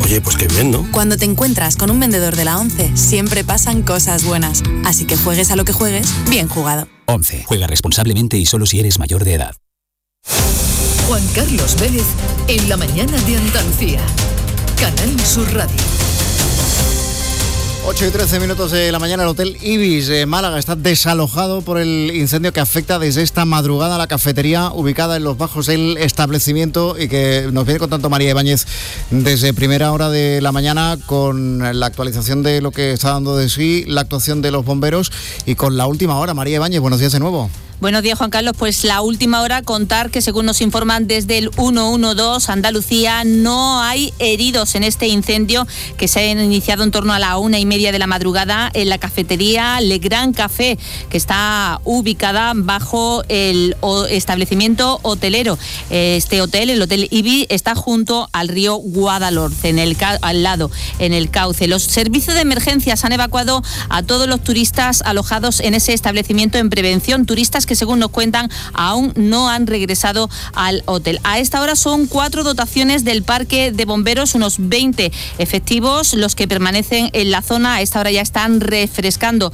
Oye, pues qué bien, ¿no? Cuando te encuentras con un vendedor de la ONCE, siempre pasan cosas buenas. Así que juegues a lo que juegues, bien jugado. ONCE. Juega responsablemente y solo si eres mayor de edad. Juan Carlos Vélez, en la mañana de Andalucía. Canal Sur Radio. 8:13 de la mañana, el Hotel Ibis de Málaga está desalojado por el incendio que afecta desde esta madrugada a la cafetería ubicada en los bajos del establecimiento y que nos viene contando María Ibáñez desde primera hora de la mañana con la actualización de lo que está dando de sí la actuación de los bomberos y con la última hora. María Ibáñez, buenos días de nuevo. Buenos días, Juan Carlos. Pues la última hora, contar que según nos informan desde el 112 Andalucía, no hay heridos en este incendio que se ha iniciado en torno a la 1:30 de la madrugada en la cafetería Le Gran Café, que está ubicada bajo el establecimiento hotelero. Este hotel, el Hotel Ibis, está junto al río Guadalhorce, al lado, en el cauce. Los servicios de emergencias han evacuado a todos los turistas alojados en ese establecimiento en prevención, turistas que según nos cuentan aún no han regresado al hotel. A esta hora son 4 dotaciones del parque de bomberos, unos 20 efectivos los que permanecen en la zona. A esta hora ya están refrescando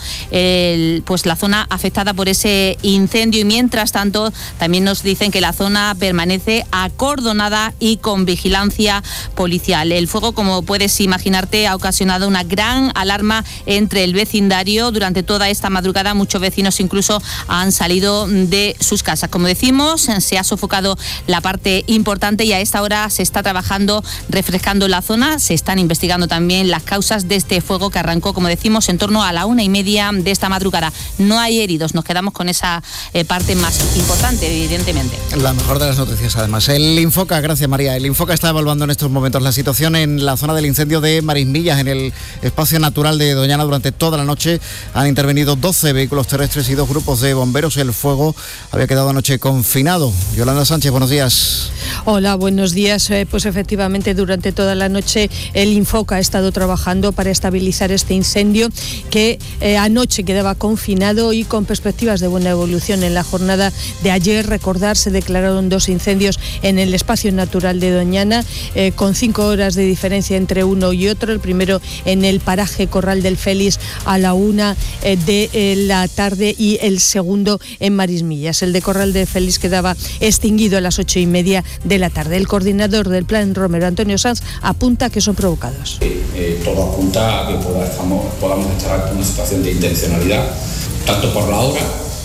la zona afectada por ese incendio y mientras tanto también nos dicen que la zona permanece acordonada y con vigilancia policial. El fuego, como puedes imaginarte, ha ocasionado una gran alarma entre el vecindario. Durante toda esta madrugada muchos vecinos incluso han salido de sus casas. Como decimos, se ha sofocado la parte importante y a esta hora se está trabajando, refrescando la zona. Se están investigando también las causas de este fuego que arrancó, como decimos, en torno a la 1:30 de esta madrugada. No hay heridos, nos quedamos con esa parte más importante, evidentemente. La mejor de las noticias, además. El Infoca, gracias María, el Infoca está evaluando en estos momentos la situación en la zona del incendio de Marismillas, en el espacio natural de Doñana. Durante toda la noche han intervenido 12 vehículos terrestres y 2 grupos de bomberos. El fuego había quedado anoche confinado. Yolanda Sánchez, buenos días. Hola, buenos días. Pues efectivamente, durante toda la noche el Infoca ha estado trabajando para estabilizar este incendio que anoche quedaba confinado y con perspectivas de buena evolución. En la jornada de ayer, recordar, se declararon 2 incendios en el espacio natural de Doñana, con 5 horas de diferencia entre uno y otro. El primero en el paraje Corral del Félix a la 1 de la tarde y el segundo en Marismillas. El de Corral de Félix quedaba extinguido a las 8:30 de la tarde. El coordinador del Plan Romero, Antonio Sanz, apunta que son provocados. Todo apunta a que podamos estar ante una situación de intencionalidad, tanto por la hora,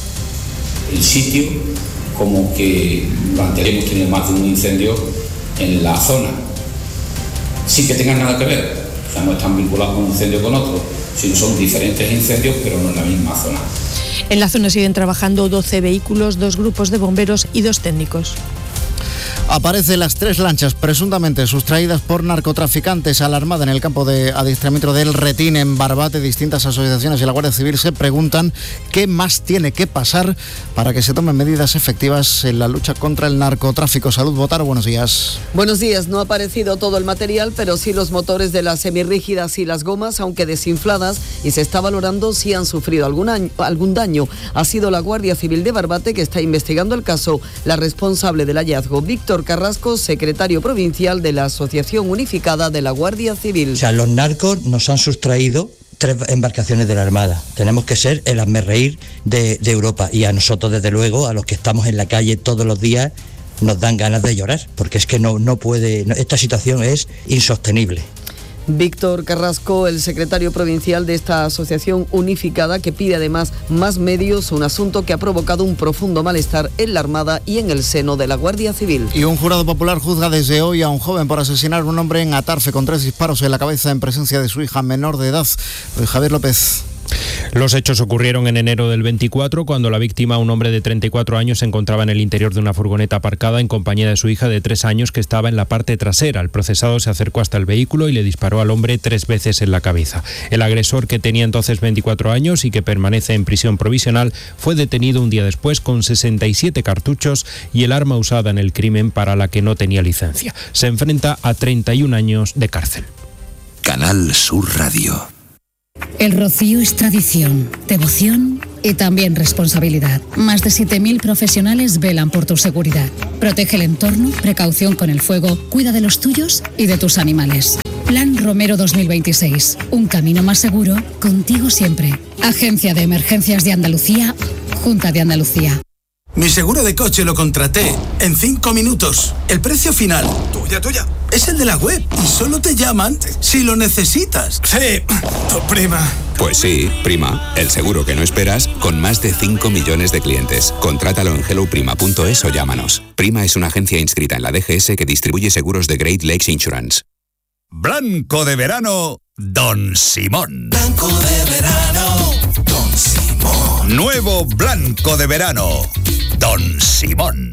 el sitio, como que durante hemos tenido más de un incendio en la zona. Sin que tengan nada que ver, o sea, no están vinculados con un incendio con otro, sino son diferentes incendios, pero no en la misma zona. En la zona siguen trabajando 12 vehículos, 2 grupos de bomberos y 2 técnicos. Aparecen las 3 lanchas presuntamente sustraídas por narcotraficantes a la Armada en el campo de adiestramiento del Retín en Barbate. Distintas asociaciones y la Guardia Civil se preguntan qué más tiene que pasar para que se tomen medidas efectivas en la lucha contra el narcotráfico. Salud, Botaro, buenos días. Buenos días. No ha aparecido todo el material, pero sí los motores de las semirrígidas y las gomas, aunque desinfladas, y se está valorando si han sufrido algún daño. Ha sido la Guardia Civil de Barbate que está investigando el caso. La responsable del hallazgo, Víctor Carrasco, secretario provincial de la Asociación Unificada de la Guardia Civil. O sea, los narcos nos han sustraído 3 embarcaciones de la Armada. Tenemos que ser el hazmerreír de Europa, y a nosotros, desde luego, a los que estamos en la calle todos los días, nos dan ganas de llorar, porque es que esta situación es insostenible. Víctor Carrasco, el secretario provincial de esta asociación unificada, que pide además más medios, un asunto que ha provocado un profundo malestar en la Armada y en el seno de la Guardia Civil. Y un jurado popular juzga desde hoy a un joven por asesinar a un hombre en Atarfe con 3 disparos en la cabeza en presencia de su hija menor de edad. Javier López. Los hechos ocurrieron en enero del 24, cuando la víctima, un hombre de 34 años, se encontraba en el interior de una furgoneta aparcada en compañía de su hija de 3 años que estaba en la parte trasera. El procesado se acercó hasta el vehículo y le disparó al hombre 3 veces en la cabeza. El agresor, que tenía entonces 24 años y que permanece en prisión provisional, fue detenido un día después con 67 cartuchos y el arma usada en el crimen, para la que no tenía licencia. Se enfrenta a 31 años de cárcel. Canal Sur Radio. El rocío es tradición, devoción y también responsabilidad. Más de 7.000 profesionales velan por tu seguridad. Protege el entorno, precaución con el fuego, cuida de los tuyos y de tus animales. Plan Romero 2026. Un camino más seguro, contigo siempre. Agencia de Emergencias de Andalucía, Junta de Andalucía. Mi seguro de coche lo contraté en 5 minutos. El precio final, tuya, es el de la web y solo te llaman si lo necesitas. Sí, tu prima. Pues sí, Prima, el seguro que no esperas con más de 5 millones de clientes. Contrátalo en helloprima.es o llámanos. Prima es una agencia inscrita en la DGS que distribuye seguros de Great Lakes Insurance. Blanco de verano, Don Simón. Blanco de verano, Don Simón. Nuevo blanco de verano, Don Simón.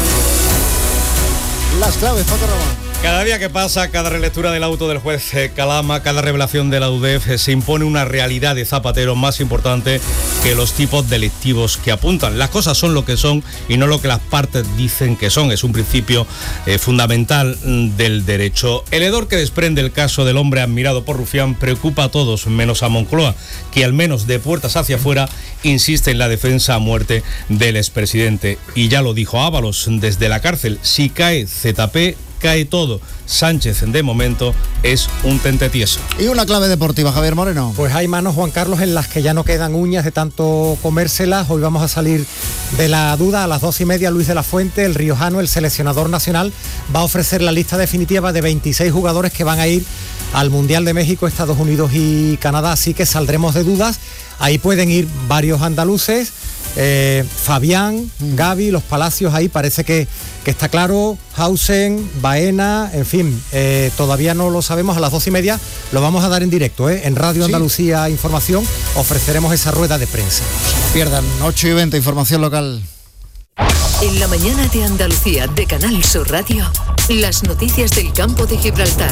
Las claves, Paco Ramón. Cada día que pasa, cada relectura del auto del juez Calama, cada revelación de la UDEF, se impone una realidad de Zapatero más importante que los tipos delictivos que apuntan. Las cosas son lo que son y no lo que las partes dicen que son. Es un principio fundamental del derecho. El hedor que desprende el caso del hombre admirado por Rufián preocupa a todos, menos a Moncloa, que al menos de puertas hacia afuera insiste en la defensa a muerte del expresidente. Y ya lo dijo Ábalos desde la cárcel: si cae ZP, cae todo. Sánchez, de momento, es un tentetieso. Y una clave deportiva, Javier Moreno. Pues hay manos, Juan Carlos, en las que ya no quedan uñas de tanto comérselas. Hoy vamos a salir de la duda. A las 2:30, Luis de la Fuente, el riojano, el seleccionador nacional, va a ofrecer la lista definitiva de 26 jugadores que van a ir al Mundial de México, Estados Unidos y Canadá. Así que saldremos de dudas. Ahí pueden ir varios andaluces. Fabián, Gavi, Los Palacios, ahí parece que está claro. Hausen, Baena, en fin, todavía no lo sabemos. A las 2:30 lo vamos a dar en directo, en Radio Andalucía Información ofreceremos esa rueda de prensa. Pierdan 8:20, información local. En la mañana de Andalucía de Canal Sur Radio, las noticias del campo de Gibraltar.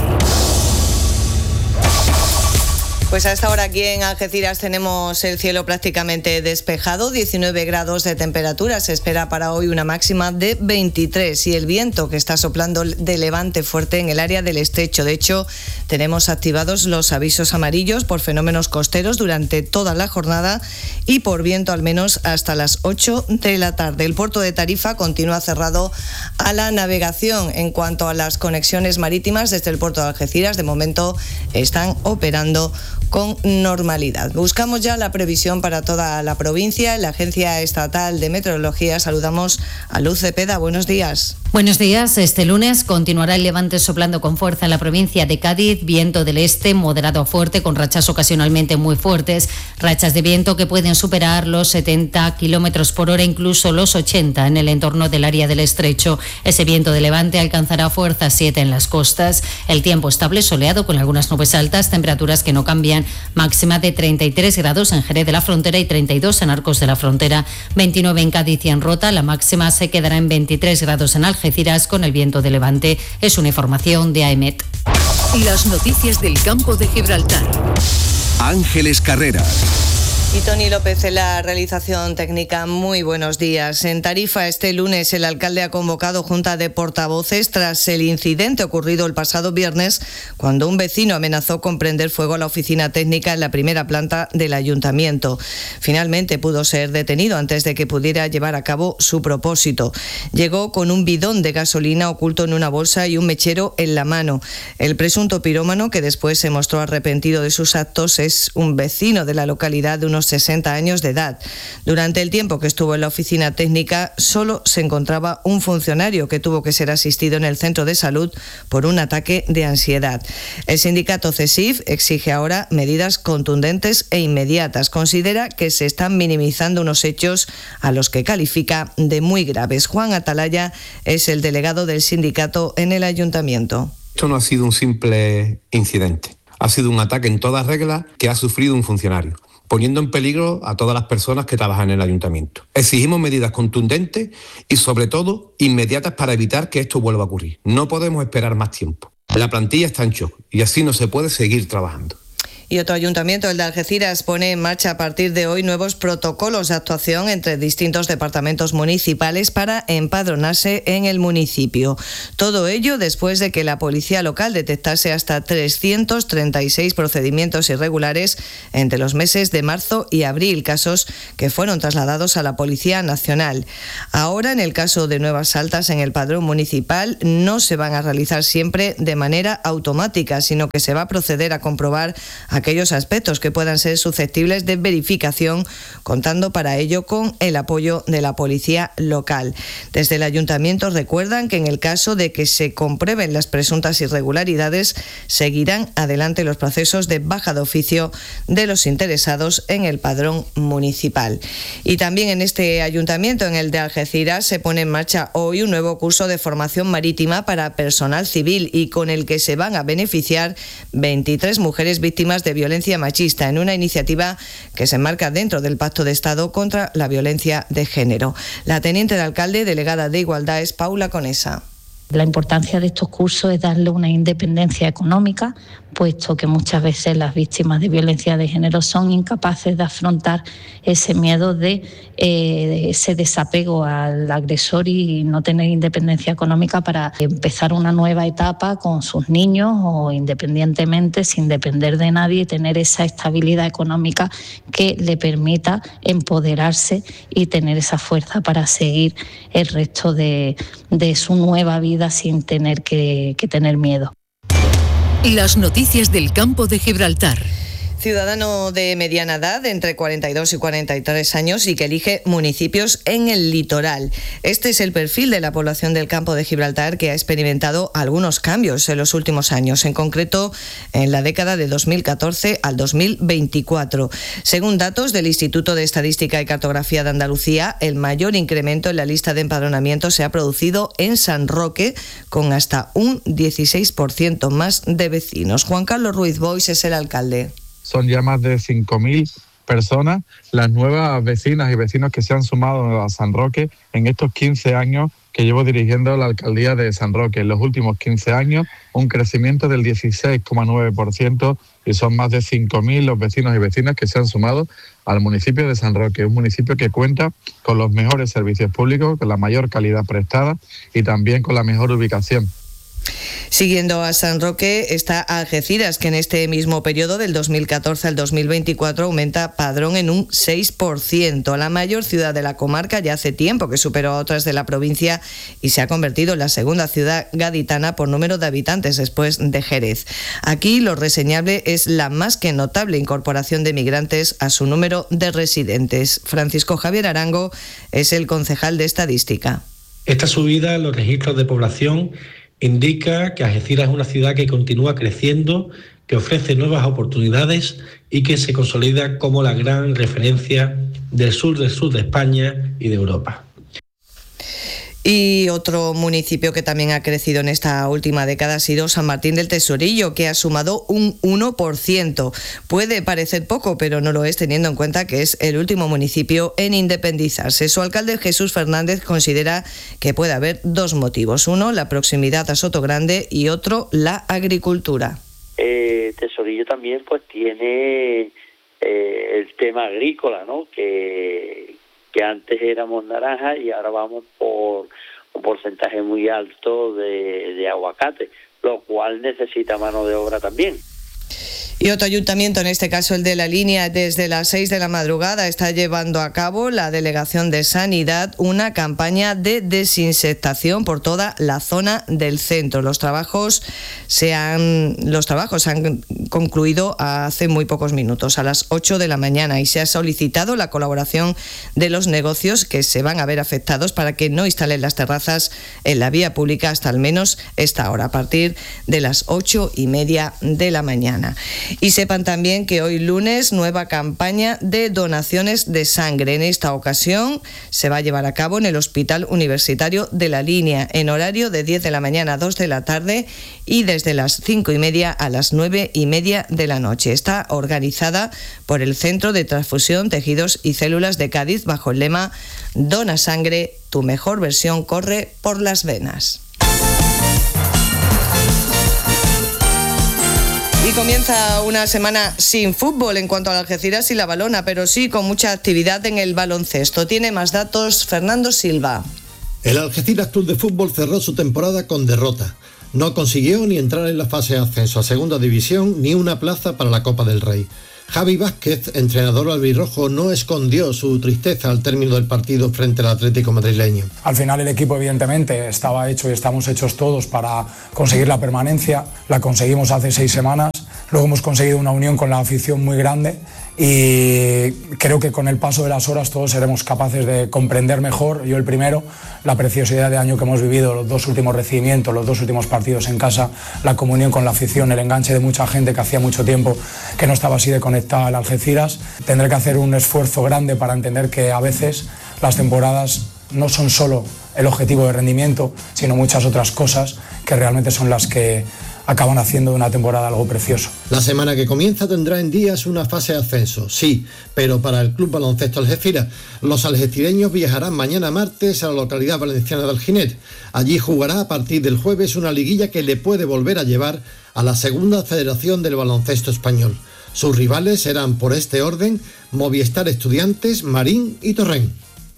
Pues a esta hora aquí en Algeciras tenemos el cielo prácticamente despejado, 19 grados de temperatura, se espera para hoy una máxima de 23 y el viento que está soplando de levante fuerte en el área del estrecho. De hecho, tenemos activados los avisos amarillos por fenómenos costeros durante toda la jornada y por viento al menos hasta las 8 de la tarde. El puerto de Tarifa continúa cerrado a la navegación. En cuanto a las conexiones marítimas desde el puerto de Algeciras, de momento están operando con normalidad. Buscamos ya la previsión para toda la provincia. En la Agencia Estatal de Meteorología saludamos a Luz Cepeda. Buenos días. Buenos días. Este lunes continuará el levante soplando con fuerza en la provincia de Cádiz, viento del este moderado a fuerte con rachas ocasionalmente muy fuertes, rachas de viento que pueden superar los 70 kilómetros por hora, incluso los 80 en el entorno del área del estrecho. Ese viento de levante alcanzará fuerza 7 en las costas. El tiempo estable soleado con algunas nubes altas, temperaturas que no cambian, máxima de 33 grados en Jerez de la Frontera y 32 en Arcos de la Frontera, 29 en Cádiz y en Rota. La máxima se quedará en 23 grados en Algeciras con el viento de levante. Es una información de AEMET. Las noticias del campo de Gibraltar. Ángeles Carreras. Y Tony López en la realización técnica. Muy buenos días. En Tarifa este lunes el alcalde ha convocado junta de portavoces tras el incidente ocurrido el pasado viernes cuando un vecino amenazó con prender fuego a la oficina técnica en la primera planta del ayuntamiento. Finalmente pudo ser detenido antes de que pudiera llevar a cabo su propósito. Llegó con un bidón de gasolina oculto en una bolsa y un mechero en la mano. El presunto pirómano, que después se mostró arrepentido de sus actos, es un vecino de la localidad de unos 60 años de edad. Durante el tiempo que estuvo en la oficina técnica, solo se encontraba un funcionario que tuvo que ser asistido en el centro de salud por un ataque de ansiedad. El sindicato CESIF exige ahora medidas contundentes e inmediatas. Considera que se están minimizando unos hechos a los que califica de muy graves. Juan Atalaya es el delegado del sindicato en el ayuntamiento. Esto no ha sido un simple incidente, ha sido un ataque en toda regla que ha sufrido un funcionario, poniendo en peligro a todas las personas que trabajan en el ayuntamiento. Exigimos medidas contundentes y, sobre todo, inmediatas para evitar que esto vuelva a ocurrir. No podemos esperar más tiempo. La plantilla está en shock y así no se puede seguir trabajando. Y otro ayuntamiento, el de Algeciras, pone en marcha a partir de hoy nuevos protocolos de actuación entre distintos departamentos municipales para empadronarse en el municipio. Todo ello después de que la policía local detectase hasta 336 procedimientos irregulares entre los meses de marzo y abril, casos que fueron trasladados a la Policía Nacional. Ahora, en el caso de nuevas altas en el padrón municipal, no se van a realizar siempre de manera automática, sino que se va a proceder a comprobar aquellos aspectos que puedan ser susceptibles de verificación, contando para ello con el apoyo de la policía local. Desde el ayuntamiento recuerdan que en el caso de que se comprueben las presuntas irregularidades, seguirán adelante los procesos de baja de oficio de los interesados en el padrón municipal. Y también en este ayuntamiento, en el de Algeciras, se pone en marcha hoy un nuevo curso de formación marítima para personal civil y con el que se van a beneficiar 23 mujeres víctimas de violencia machista, en una iniciativa que se enmarca dentro del Pacto de Estado contra la violencia de género. La teniente de alcalde, delegada de Igualdad, es Paula Conesa. La importancia de estos cursos es darle una independencia económica, puesto que muchas veces las víctimas de violencia de género son incapaces de afrontar ese miedo de ese desapego al agresor y no tener independencia económica para empezar una nueva etapa con sus niños o independientemente, sin depender de nadie, y tener esa estabilidad económica que le permita empoderarse y tener esa fuerza para seguir el resto de su nueva vida sin tener que tener miedo. Las noticias del campo de Gibraltar. Ciudadano de mediana edad, entre 42 y 43 años, y que elige municipios en el litoral. Este es el perfil de la población del campo de Gibraltar, que ha experimentado algunos cambios en los últimos años, en concreto en la década de 2014 al 2024. Según datos del Instituto de Estadística y Cartografía de Andalucía, el mayor incremento en la lista de empadronamientos se ha producido en San Roque, con hasta un 16% más de vecinos. Juan Carlos Ruiz Boix es el alcalde. Son ya más de 5.000 personas las nuevas vecinas y vecinos que se han sumado a San Roque en estos 15 años que llevo dirigiendo la alcaldía de San Roque. En los últimos 15 años, un crecimiento del 16,9% y son más de 5.000 los vecinos y vecinas que se han sumado al municipio de San Roque, un municipio que cuenta con los mejores servicios públicos, con la mayor calidad prestada y también con la mejor ubicación. Siguiendo a San Roque está Algeciras, que en este mismo periodo del 2014 al 2024 aumenta padrón en un 6%. La mayor ciudad de la comarca ya hace tiempo que superó a otras de la provincia y se ha convertido en la segunda ciudad gaditana por número de habitantes después de Jerez. Aquí lo reseñable es la más que notable incorporación de migrantes a su número de residentes. Francisco Javier Arango es el concejal de Estadística. Esta subida en los registros de población indica que Algeciras es una ciudad que continúa creciendo, que ofrece nuevas oportunidades y que se consolida como la gran referencia del sur de España y de Europa. Y otro municipio que también ha crecido en esta última década ha sido San Martín del Tesorillo, que ha sumado un 1%. Puede parecer poco, pero no lo es, teniendo en cuenta que es el último municipio en independizarse. Su alcalde, Jesús Fernández, considera que puede haber dos motivos. Uno, la proximidad a Sotogrande, y otro, la agricultura. Tesorillo también pues tiene el tema agrícola, ¿no? Que antes éramos naranjas y ahora vamos por un porcentaje muy alto de aguacate, lo cual necesita mano de obra también. Y otro ayuntamiento, en este caso el de La Línea, desde las 6 de la madrugada está llevando a cabo la Delegación de Sanidad una campaña de desinsectación por toda la zona del centro. Los trabajos han concluido hace muy pocos minutos, a las 8 de la mañana, y se ha solicitado la colaboración de los negocios que se van a ver afectados para que no instalen las terrazas en la vía pública hasta al menos esta hora, a partir de las 8:30 de la mañana. Y sepan también que hoy lunes, nueva campaña de donaciones de sangre. En esta ocasión se va a llevar a cabo en el Hospital Universitario de La Línea, en horario de 10 de la mañana a 2 de la tarde y desde las 5:30 a las 9:30 de la noche. Está organizada por el Centro de Transfusión, Tejidos y Células de Cádiz, bajo el lema Dona sangre, tu mejor versión corre por las venas. Y comienza una semana sin fútbol en cuanto a Algeciras y La Valona, pero sí con mucha actividad en el baloncesto. Tiene más datos Fernando Silva. El Algeciras Club de Fútbol cerró su temporada con derrota. No consiguió ni entrar en la fase de ascenso a Segunda División ni una plaza para la Copa del Rey. Javi Vázquez, entrenador albirrojo, no escondió su tristeza al término del partido frente al Atlético madrileño. Al final el equipo evidentemente estaba hecho y estamos hechos todos para conseguir la permanencia. La conseguimos hace 6 semanas. Luego hemos conseguido una unión con la afición muy grande y creo que con el paso de las horas todos seremos capaces de comprender mejor, yo el primero, la preciosidad de año que hemos vivido, los 2 últimos recibimientos, los 2 últimos partidos en casa, la comunión con la afición, el enganche de mucha gente que hacía mucho tiempo que no estaba así de conectada al Algeciras. Tendré que hacer un esfuerzo grande para entender que a veces las temporadas no son solo el objetivo de rendimiento, sino muchas otras cosas que realmente son las que acaban haciendo de una temporada algo precioso. La semana que comienza tendrá en días una fase de ascenso, sí, pero para el Club Baloncesto Algeciras, los algecireños viajarán mañana martes a la localidad valenciana de Alginet. Allí jugará a partir del jueves una liguilla que le puede volver a llevar a la segunda federación del baloncesto español. Sus rivales serán por este orden Movistar Estudiantes, Marín y Torrent.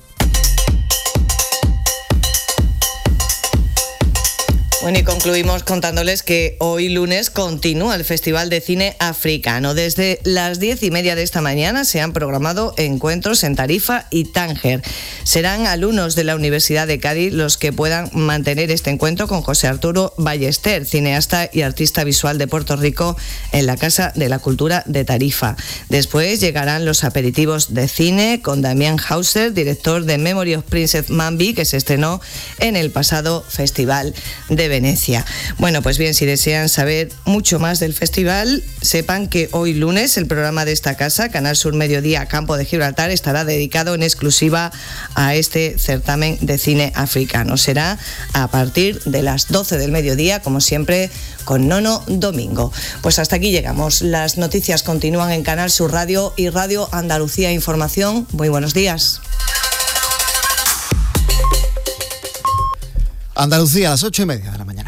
Bueno, y concluimos contándoles que hoy lunes continúa el Festival de Cine Africano. Desde las 10:30 de esta mañana se han programado encuentros en Tarifa y Tánger. Serán alumnos de la Universidad de Cádiz los que puedan mantener este encuentro con José Arturo Ballester, cineasta y artista visual de Puerto Rico, en la Casa de la Cultura de Tarifa. Después llegarán los aperitivos de cine con Damián Hauser, director de Memory of Princess Mambi, que se estrenó en el pasado Festival de Venecia. Bueno, pues bien, si desean saber mucho más del festival, sepan que hoy lunes el programa de esta casa, Canal Sur Mediodía Campo de Gibraltar, estará dedicado en exclusiva a este certamen de cine africano. Será a partir de las 12 del mediodía, como siempre, con Nono Domingo. Pues hasta aquí llegamos. Las noticias continúan en Canal Sur Radio y Radio Andalucía Información. Muy buenos días. Andalucía, a las 8:30 de la mañana.